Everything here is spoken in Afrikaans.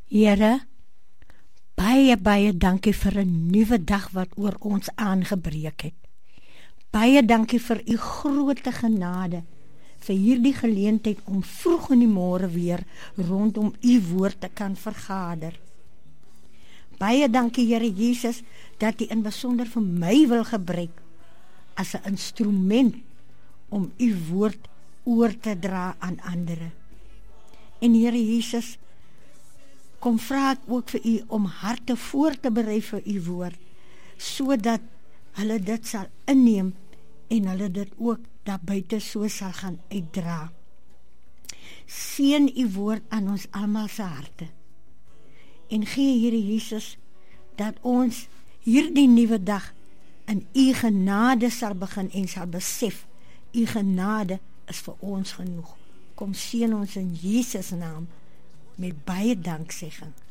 Here, baie dankie vir 'n nuwe dag wat oor ons aangebreek het. Baie dankie vir u groote genade, vir hierdie geleentheid om vroeg in die môre weer rondom u woord te kan vergader. Baie dankie, Here Jesus, dat u in besonder vir my wil gebruik as 'n instrument om u woord oor te dra aan ander. En Here Jesus, kom vra ek ook vir u om harte voor te berei vir u woord, sodat hulle dit sal inneem en hulle dit ook daar buite so sal gaan uitdra. Seën u woord aan ons almal se harte. En gee, Here Jesus, dat ons hierdie nuwe dag in u genade sal begin en sal besef, u genade is vir ons genoeg. Kom seën ons in Jesus naam met baie danksegging.